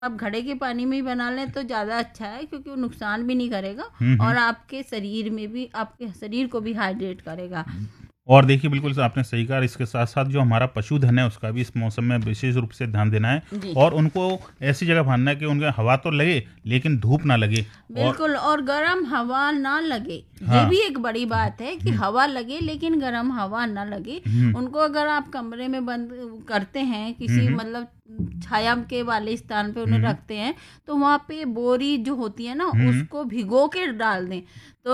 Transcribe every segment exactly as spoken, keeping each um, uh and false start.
आप घड़े के पानी में ही बना लें तो ज़्यादा अच्छा है, क्योंकि वो नुकसान भी नहीं करेगा हम्म और हम्म। आपके शरीर में भी, आपके शरीर को भी हाइड्रेट करेगा। और देखिए बिल्कुल से आपने सही कहा, इसके साथ साथ जो हमारा पशुधन है उसका भी इस मौसम में विशेष रूप से ध्यान देना है जी और उनको ऐसी जगह बांधना है कि उनके हवा तो लगे लेकिन धूप ना लगे। और बिल्कुल, और गर्म हवा ना लगे, ये हाँ। भी एक बड़ी बात है कि हम्म हवा लगे लेकिन गर्म हवा ना लगे। हम्म उनको अगर आप कमरे में बंद करते हैं, किसी हम्म मतलब छाया के वाले स्थान पे उन्हें हम्म रखते हैं, तो वहाँ पे बोरी जो होती है ना, हम्म। उसको भिगो के डाल दें,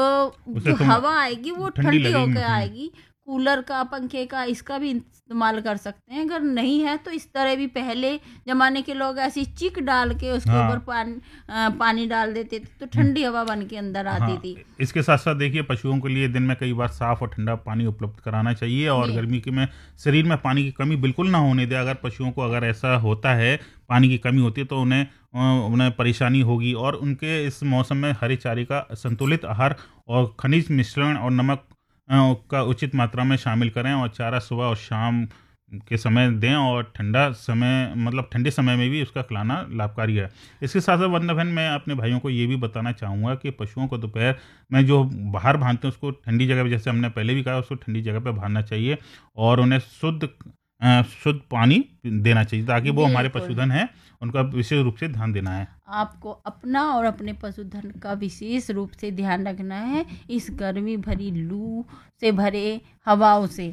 तो उसे जो तुम हवा आएगी वो ठंडी ठंडी लगेगी। होकर हम्म। आएगी। कूलर का, पंखे का, इसका भी इस्तेमाल कर सकते हैं। अगर नहीं है तो इस तरह भी पहले जमाने के लोग ऐसी चिक डाल के उसके ऊपर हाँ। पानी अ, पानी डाल देते थे, तो हम्म, ठंडी हवा बन के अंदर आती हाँ। थी। इसके साथ साथ देखिए पशुओं के लिए दिन में कई बार साफ और ठंडा पानी उपलब्ध कराना चाहिए और जी गर्मी के में शरीर में पानी की कमी बिल्कुल ना होने दे। अगर पशुओं को अगर ऐसा होता है, पानी की कमी होती है, तो उन्हें अ, उन्हें परेशानी होगी और उनके इस मौसम में हरे चारे का संतुलित आहार और खनिज मिश्रण और नमक अ, का उचित मात्रा में शामिल करें और चारा सुबह और शाम के समय दें और ठंडा समय मतलब ठंडे समय में भी उसका खिलाना लाभकारी है। इसके साथ साथ वंदना बहन, मैं अपने भाइयों को ये भी बताना चाहूँगा कि पशुओं को दोपहर में जो बाहर बांधते हैं उसको ठंडी जगह पे, जैसे हमने पहले भी कहा, उसको ठंडी जगह पे बांधना चाहिए और उन्हें शुद्ध अ, शुद्ध पानी देना चाहिए ताकि वो हमारे बिल्कुल, पशुधन हैं, उनका विशेष रूप से ध्यान देना है। आपको अपना और अपने पशुधन का विशेष रूप से ध्यान रखना है इस गर्मी भरी लू से भरे हवाओं से।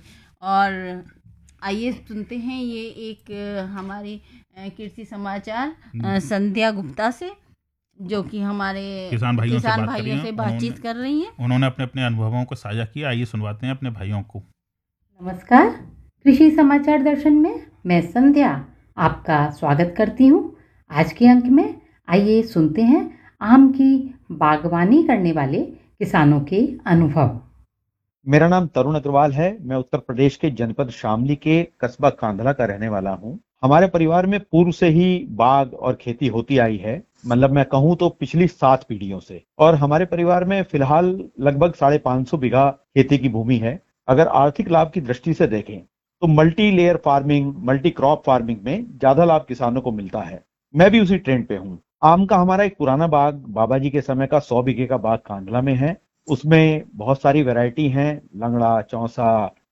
और आइए सुनते हैं ये एक अ, हमारी अ, कृषि समाचार अ, संध्या गुप्ता से, जो कि हमारे किसान भाइयों से किसान बात करी भाइयों है, से उन्होंने बातचीत कर रही हैं। उन्होंने अपने अपने अनुभवों को साझा किया। आइए सुनवाते हैं अपने भाइयों को। नमस्कार, कृषि समाचार दर्शन में मैं संध्या आपका स्वागत करती हूँ। आज के अंक में आइए सुनते हैं आम की बागवानी करने वाले किसानों के अनुभव। मेरा नाम तरुण अग्रवाल है। मैं उत्तर प्रदेश के जनपद शामली के कस्बा कांधला का रहने वाला हूँ। हमारे परिवार में पूर्व से ही बाग और खेती होती आई है, मतलब मैं कहूँ तो पिछली सात पीढ़ियों से। और हमारे परिवार में फिलहाल लगभग साढ़े पांच सौ बीघा खेती की भूमि है। अगर आर्थिक लाभ की दृष्टि से देखें तो multi layer farming, multi crop farming में ज्यादा लाभ किसानों को मिलता है। मैं भी उसी ट्रेंड पे हूँ। आम का हमारा एक पुराना बाग, बाबा जी के समय का सौ बीघे का बाग कांधला में है। उसमें बहुत सारी वैरायटी हैं, लंगड़ा, चौसा,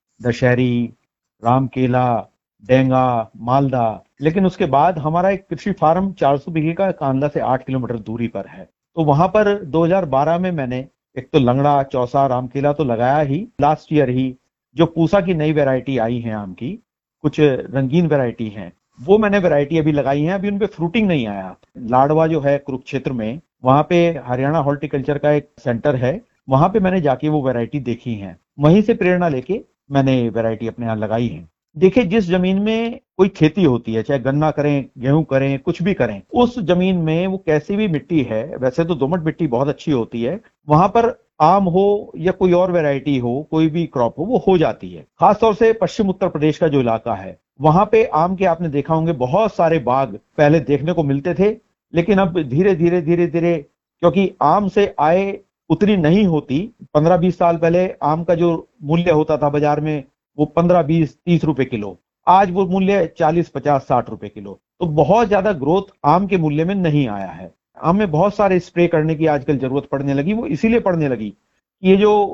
दशहरी, रामकेला, डेंगा, मालदा। लेकिन उसके बाद हमारा एक कृषि फार्म चार सौ बीघे का कांधला से आठ किलोमीटर दूरी पर है। तो वहां पर दो हज़ार बारह में मैंने एक तो लंगड़ा, चौसा, रामकेला तो लगाया ही। लास्ट ईयर ही जो पूसा की नई वैरायटी आई है आम की, कुछ रंगीन वैरायटी हैं, वो मैंने वैरायटी अभी लगाई है। अभी उनपे फ्रूटिंग नहीं आया। लाडवा जो है कुरुक्षेत्र में, वहां पे हरियाणा हॉर्टिकल्चर का एक सेंटर है, वहां पे मैंने जाके वो वैरायटी देखी है। वहीं से प्रेरणा लेके मैंने वैरायटी अपने यहाँ लगाई है। देखिए, जिस जमीन में कोई खेती होती है, चाहे गन्ना करें, गेहूं करें, कुछ भी करें, उस जमीन में वो कैसी भी मिट्टी है, वैसे तो दोमट मिट्टी बहुत अच्छी होती है, वहां पर आम हो या कोई और वैरायटी हो, कोई भी क्रॉप हो, वो हो जाती है। खासतौर से पश्चिम उत्तर प्रदेश का जो इलाका है, वहां पे आम के आपने देखा होंगे बहुत सारे बाग पहले देखने को मिलते थे। लेकिन अब धीरे धीरे धीरे धीरे, क्योंकि आम से आय उतनी नहीं होती। पंद्रह बीस साल पहले आम का जो मूल्य होता था बाजार में, वो पंद्रह बीस तीस रुपए किलो, आज वो मूल्य चालीस पचास साठ रुपए किलो। तो बहुत ज्यादा ग्रोथ आम के मूल्य में नहीं आया है। आम में बहुत सारे स्प्रे करने की आजकल जरूरत पड़ने लगी। वो इसीलिए पड़ने लगी कि ये जो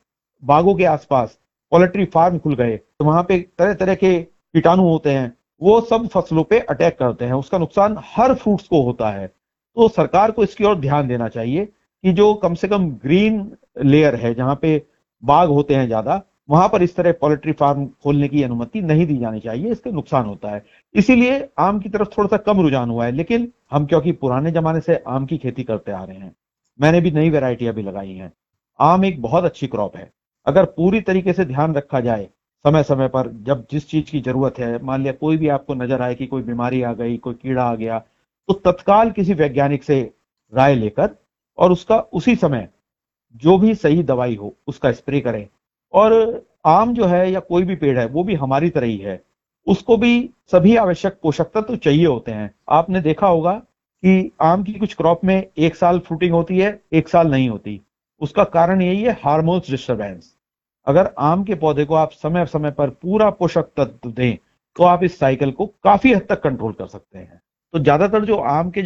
बागों के आसपास पोल्ट्री फार्म खुल गए, तो वहां पे तरह तरह के कीटाणु होते हैं, वो सब फसलों पे अटैक करते हैं। उसका नुकसान हर फ्रूट्स को होता है। तो सरकार को इसकी ओर ध्यान देना चाहिए कि जो कम से कम ग्रीन लेयर है, जहां पे बाग होते हैं ज्यादा, वहां पर इस तरह पोल्ट्री फार्म खोलने की अनुमति नहीं दी जानी चाहिए। इससे नुकसान होता है। इसीलिए आम की तरफ थोड़ा सा कम रुझान हुआ है। लेकिन हम क्योंकि पुराने जमाने से आम की खेती करते आ रहे हैं, मैंने भी नई वैरायटी अभी लगाई है। आम एक बहुत अच्छी क्रॉप है। अगर पूरी तरीके से ध्यान रखा जाए, समय समय पर जब जिस चीज की जरूरत है, मान लिया कोई भी आपको नजर आए कि कोई बीमारी आ गई, कोई कीड़ा आ गया, तो तत्काल किसी वैज्ञानिक से राय लेकर और उसका उसी समय जो भी सही दवाई हो उसका स्प्रे करें। और आम जो है या कोई भी पेड़ है, वो भी हमारी तरह ही है, उसको भी सभी आवश्यक पोषक तत्व तो चाहिए होते हैं। आपने देखा होगा कि आम की कुछ क्रॉप में एक साल फ्रूटिंग होती है, एक साल नहीं होती। उसका कारण यही है, हार्मोन्स डिस्टर्बेंस। अगर आम के पौधे को आप समय समय पर पूरा पोषक तत्व दें, तो आप इस साइकिल को काफी हद तक कंट्रोल कर सकते हैं। तो ज्यादातर जो आम के